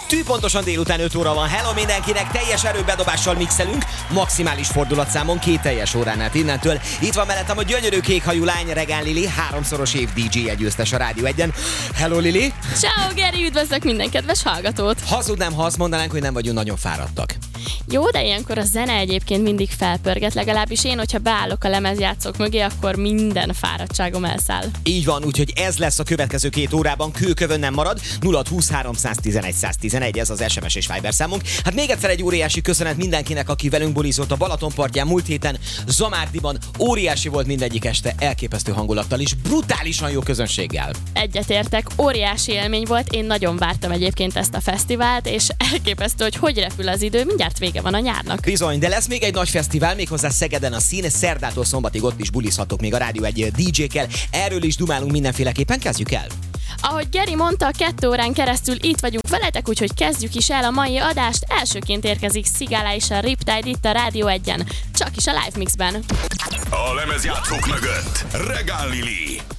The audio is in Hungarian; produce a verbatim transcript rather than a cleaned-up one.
Tűpontosan délután öt óra van. Hello mindenkinek, teljes erőbedobással mixelünk, maximális fordulatszámon két teljes órán át innentől. Itt van mellettem a gyönyörű kékhajú lány, Regán Lili, háromszoros év dé dzsé győztes a Rádió egyen. Hello Lili! Ciao Geri, üdvözlök minden kedves hallgatót! Hazudnám, ha azt mondanánk, hogy nem vagyunk nagyon fáradtak. Jó, de ilyenkor a zene egyébként mindig felpörget, legalábbis én, hogyha beállok a lemezjátszók mögé, akkor minden fáradtságom elszáll. Így van, úgyhogy ez lesz a következő két órában, kőkövön nem marad. nulla húsz háromszáztizenegy száztizenegy, ez az es em es és Viber számunk. Hát még egyszer egy óriási köszönet mindenkinek, aki velünk bulizott a Balatonpartján múlt héten, Zamárdiban. Óriási volt mindegyik este, elképesztő hangulattal és brutálisan jó közönséggel. Egyetértek, óriási élmény volt, én nagyon vártam egyébként ezt a fesztivált, és elképesztő, hogy hogy repül az idő, mindjárt vége van a nyárnak. Bizony, de lesz még egy nagy fesztivál, méghozzá Szegeden a Szín, szerdától szombatig ott is bulizhatok még a Rádió egy dé dzsékkel. Erről is dumálunk mindenféleképpen, kezdjük el. Ahogy Geri mondta, kettő órán keresztül itt vagyunk veletek, úgyhogy kezdjük is el a mai adást. Elsőként érkezik Sigala és a Riptide itt a Rádió egyen, csak is a Live Mixben. A lemezjátszók mögött Regán Lili.